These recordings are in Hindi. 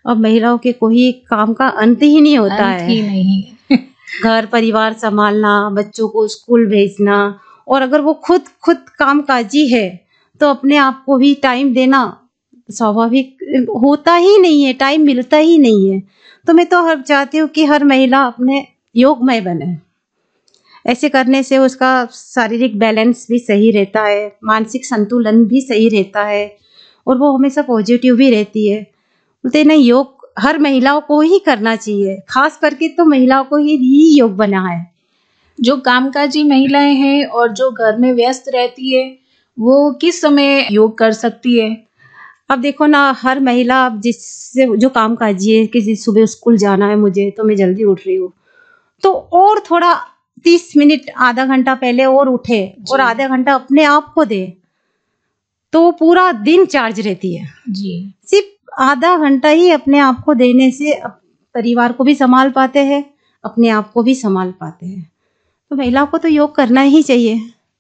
अब महिलाओं के कोई काम का अंत ही नहीं होता अंत है। ही नहीं है। घर परिवार संभालना, बच्चों को स्कूल भेजना, और अगर वो खुद कामकाजी है तो अपने आप को भी टाइम देना स्वाभाविक होता ही नहीं है, टाइम मिलता ही नहीं है। तो मैं तो हर चाहती हूँ कि हर महिला अपने योगमय बने। ऐसे करने से उसका शारीरिक बैलेंस भी सही रहता है, मानसिक संतुलन भी सही रहता है, और वो हमेशा पॉजिटिव भी रहती है। बोलते नहीं, योग हर महिलाओं को ही करना चाहिए, खास करके तो महिलाओं को ही योग बना है। जो कामकाजी महिलाएं हैं और जो घर में व्यस्त रहती है, वो किस समय योग कर सकती है? अब देखो ना, हर महिला अब जिससे जो कामकाजी है, कि सुबह स्कूल जाना है मुझे तो मैं जल्दी उठ रही हूँ, तो और थोड़ा 30 मिनट आधा घंटा पहले और उठे और आधा घंटा अपने आप को दे, तो पूरा दिन चार्ज रहती है। जी, सिर्फ आधा घंटा ही अपने आप को देने से परिवार को भी संभाल पाते हैं, अपने आप को भी संभाल पाते हैं। तो महिलाओं को तो योग करना ही चाहिए।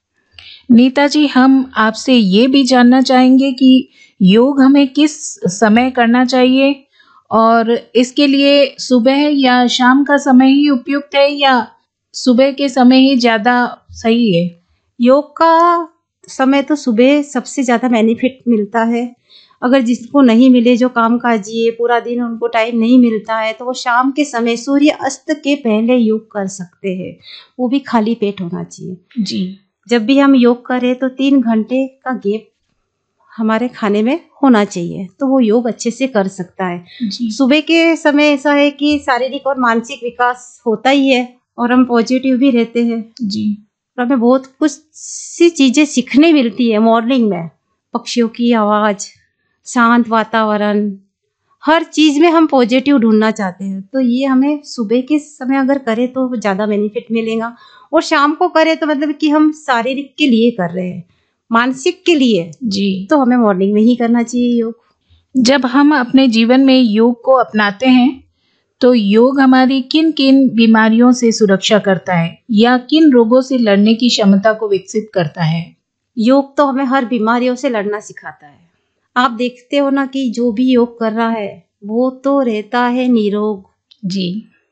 नीता जी, हम आपसे ये भी जानना चाहेंगे कि योग हमें किस समय करना चाहिए, और इसके लिए सुबह या शाम का समय ही उपयुक्त है या सुबह के समय ही ज़्यादा सही है? योग का समय तो सुबह सबसे ज़्यादा बेनिफिट मिलता है। अगर जिसको नहीं मिले, जो कामकाजी है, पूरा दिन उनको टाइम नहीं मिलता है, तो वो शाम के समय सूर्य अस्त के पहले योग कर सकते हैं। वो भी खाली पेट होना चाहिए। जी, जब भी हम योग करें तो 3 घंटे का गैप हमारे खाने में होना चाहिए, तो वो योग अच्छे से कर सकता है। जी, सुबह के समय ऐसा है कि शारीरिक और मानसिक विकास होता ही है, और हम पॉजिटिव भी रहते हैं। जी, और हमें बहुत कुछ सी चीजें सीखने मिलती है मॉर्निंग में। पक्षियों की आवाज, शांत वातावरण, हर चीज में हम पॉजिटिव ढूंढना चाहते हैं। तो ये हमें सुबह के समय अगर करें तो ज्यादा बेनिफिट मिलेगा, और शाम को करें तो मतलब कि हम शारीरिक के लिए कर रहे हैं, मानसिक के लिए जी। तो हमें मॉर्निंग में ही करना चाहिए योग। जब हम अपने जीवन में योग को अपनाते हैं, तो योग हमारी किन किन बीमारियों से सुरक्षा करता है या किन रोगों से लड़ने की क्षमता को विकसित करता है? योग तो हमें हर बीमारियों से लड़ना सिखाता है। आप देखते हो ना कि जो भी योग कर रहा है वो तो रहता है निरोग। जी,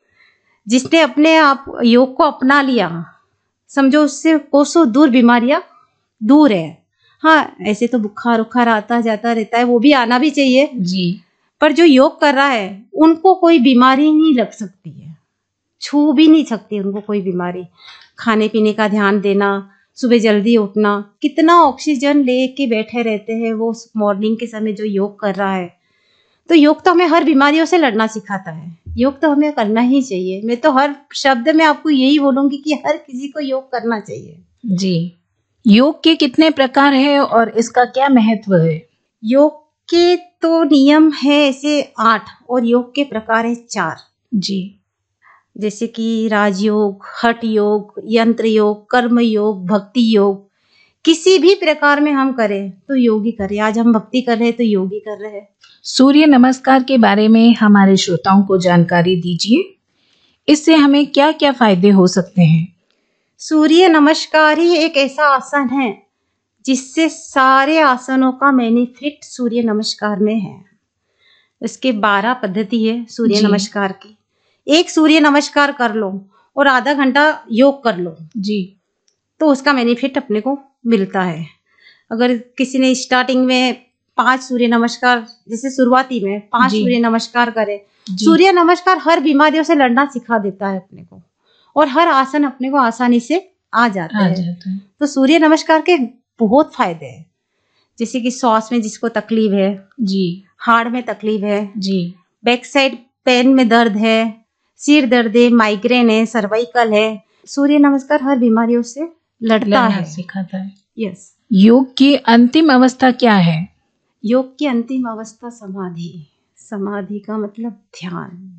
जिसने अपने आप योग को अपना लिया, समझो उससे कोसों दूर बीमारियां दूर है। हाँ, ऐसे तो बुखार उखार आता जाता रहता है, वो भी आना भी चाहिए, जी, पर जो योग कर रहा है उनको कोई बीमारी नहीं लग सकती है, छू भी नहीं सकती उनको कोई बीमारी। खाने पीने का ध्यान देना, सुबह जल्दी उठना, कितना ऑक्सीजन लेके बैठे रहते हैं वो मॉर्निंग के समय जो योग कर रहा है। तो योग तो हमें हर बीमारियों से लड़ना सिखाता है, योग तो हमें करना ही चाहिए। मैं तो हर शब्द में आपको यही बोलूंगी कि हर किसी को योग करना चाहिए। जी। योग के कितने प्रकार है और इसका क्या महत्व है? योग के तो नियम है ऐसे 8, और योग के प्रकार है 4। जी, जैसे कि राजयोग, हठ योग, यंत्र योग, कर्म योग, भक्ति योग। किसी भी प्रकार में हम करें तो योग ही करें। आज हम भक्ति कर रहे हैं तो योग ही कर रहे हैं। सूर्य नमस्कार के बारे में हमारे श्रोताओं को जानकारी दीजिए। इससे हमें क्या क्या फायदे हो सकते हैं? सूर्य नमस्कार ही एक ऐसा आसन है जिससे सारे आसनों का बेनिफिट सूर्य नमस्कार में है। इसके 12 पद्धति है सूर्य जी। नमस्कार की। एक सूर्य नमस्कार कर लो और आधा घंटा योग कर लो, जी, तो उसका बेनिफिट अपने को मिलता है। अगर किसी ने स्टार्टिंग में 5 सूर्य नमस्कार, जैसे शुरुआती में 5 जी। सूर्य नमस्कार करे, जी। सूर्य नमस्कार हर बीमारियों से लड़ना सिखा देता है अपने को, और हर आसन अपने को आसानी से आ जाता है। तो सूर्य नमस्कार के बहुत फायदे हैं, जैसे कि श्वास में जिसको तकलीफ है, जी, हार्ट में तकलीफ है, जी, बैक साइड पेन में दर्द है, सिर दर्द है, माइग्रेन है, सर्वाइकल है, सूर्य नमस्कार हर बीमारियों से लड़ता है, सिखाता है। यस। योग की अंतिम अवस्था क्या है? योग की अंतिम अवस्था समाधि। समाधि का मतलब ध्यान।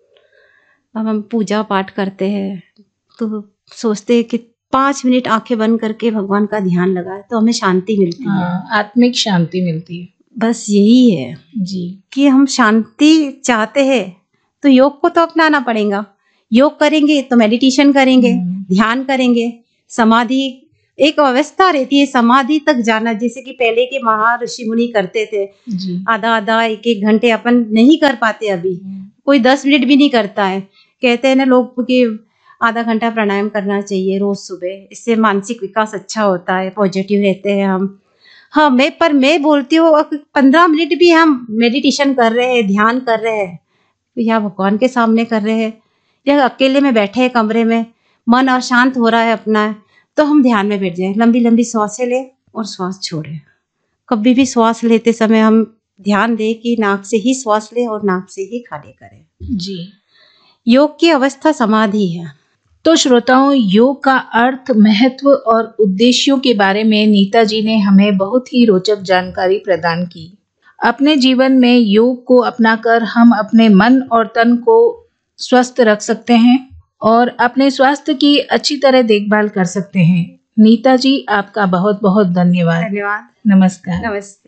अब हम पूजा पाठ करते हैं तो सोचते हैं कि 5 मिनट आंखें बंद करके भगवान का ध्यान लगाए तो हमें शांति मिलती है। आत्मिक शांति मिलती है। बस यही है जी, कि हम शांति चाहते हैं तो योग को तो अपनाना पड़ेगा। योग करेंगे तो मेडिटेशन करेंगे, ध्यान करेंगे, समाधि एक अवस्था रहती है समाधि तक जाना, जैसे कि पहले के महर्षि मुनि करते थे। जी। आधा आधा 1-1 घंटे अपन नहीं कर पाते अभी, कोई 10 मिनट भी नहीं करता है। कहते हैं ना लोग कि आधा घंटा प्राणायाम करना चाहिए रोज सुबह, इससे मानसिक विकास अच्छा होता है, पॉजिटिव रहते हैं हम। हाँ, मैं बोलती हूँ 15 मिनट भी हम मेडिटेशन कर रहे हैं, ध्यान कर रहे हैं, या भगवान के सामने कर रहे हैं, या अकेले में बैठे हैं कमरे में, मन अशांत हो रहा है अपना, तो हम ध्यान में बैठ जाएं, लंबी लंबी सांसें लें और श्वास छोड़ें। कभी भी श्वास लेते समय हम ध्यान दें कि नाक से ही श्वास लें और नाक से ही खाली करें। जी। योग की अवस्था समाधि है। तो श्रोताओं, योग का अर्थ, महत्व और उद्देश्यों के बारे में नीता जी ने हमें बहुत ही रोचक जानकारी प्रदान की। अपने जीवन में योग को अपनाकर हम अपने मन और तन को स्वस्थ रख सकते हैं और अपने स्वास्थ्य की अच्छी तरह देखभाल कर सकते हैं। नीता जी, आपका बहुत बहुत धन्यवाद। धन्यवाद। नमस्कार। नमस्ते।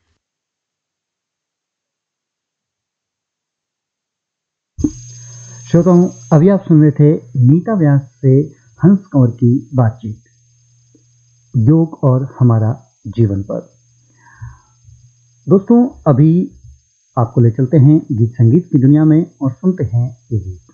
श्रोताओं, अभी आप सुन रहे थे नीता व्यास से हंस कंवर की बातचीत योग और हमारा जीवन पर। दोस्तों, अभी आपको ले चलते हैं गीत संगीत की दुनिया में और सुनते हैं ये गीत।